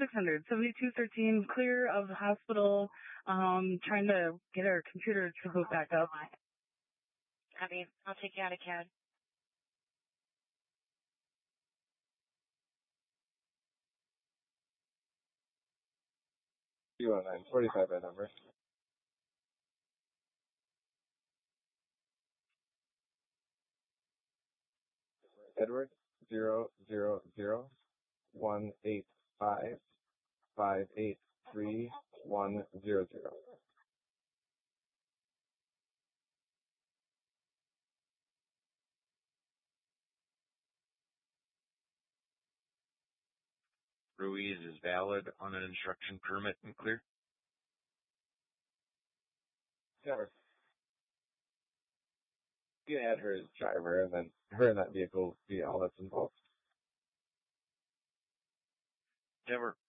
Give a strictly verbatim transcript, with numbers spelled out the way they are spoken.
six hundred, seventy-two thirteen, clear of the hospital, um, trying to get our computer to boot back up. Copy. I'll take you out of C A D. two oh nine forty-five by number. Edward, zero, zero, zero, one, eight, five, five, eight, three, one, zero, zero. Ruiz is valid on an instruction permit and clear. Never. You can add her as driver, and then her and that vehicle be all that's involved. Never.